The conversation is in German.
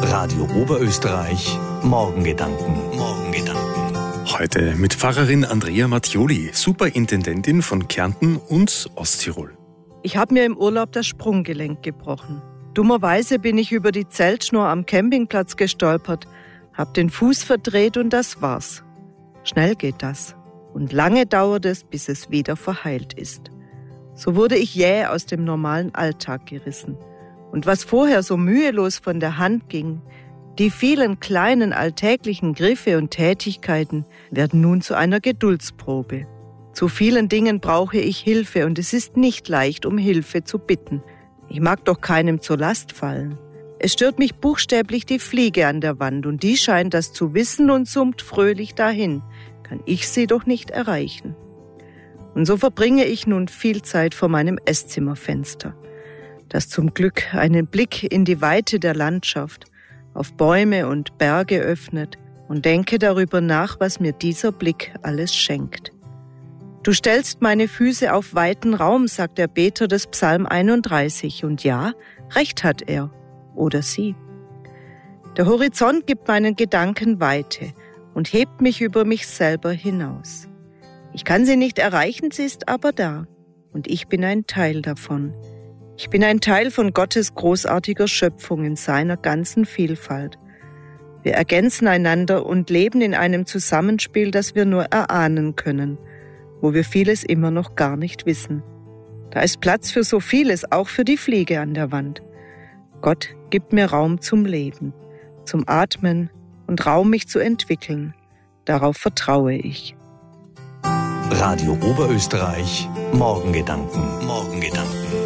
Radio Oberösterreich, Morgengedanken. Heute mit Pfarrerin Andrea Mattioli, Superintendentin von Kärnten und Osttirol. Ich habe mir im Urlaub das Sprunggelenk gebrochen. Dummerweise bin ich über die Zeltschnur am Campingplatz gestolpert, habe den Fuß verdreht und das war's. Schnell geht das. Und lange dauert es, bis es wieder verheilt ist. So wurde ich jäh aus dem normalen Alltag gerissen. Und was vorher so mühelos von der Hand ging, die vielen kleinen alltäglichen Griffe und Tätigkeiten werden nun zu einer Geduldsprobe. Zu vielen Dingen brauche ich Hilfe und es ist nicht leicht, um Hilfe zu bitten. Ich mag doch keinem zur Last fallen. Es stört mich buchstäblich die Fliege an der Wand und die scheint das zu wissen und summt fröhlich dahin. Kann ich sie doch nicht erreichen. Und so verbringe ich nun viel Zeit vor meinem Esszimmerfenster, das zum Glück einen Blick in die Weite der Landschaft, auf Bäume und Berge öffnet und denke darüber nach, was mir dieser Blick alles schenkt. Du stellst meine Füße auf weiten Raum, sagt der Beter des Psalm 31. Und ja, recht hat er oder sie. Der Horizont gibt meinen Gedanken Weite und hebt mich über mich selber hinaus. Ich kann sie nicht erreichen, sie ist aber da und ich bin ein Teil davon. Ich bin ein Teil von Gottes großartiger Schöpfung in seiner ganzen Vielfalt. Wir ergänzen einander und leben in einem Zusammenspiel, das wir nur erahnen können, wo wir vieles immer noch gar nicht wissen. Da ist Platz für so vieles, auch für die Fliege an der Wand. Gott gibt mir Raum zum Leben, zum Atmen und Raum, mich zu entwickeln. Darauf vertraue ich. Radio Oberösterreich, Morgengedanken.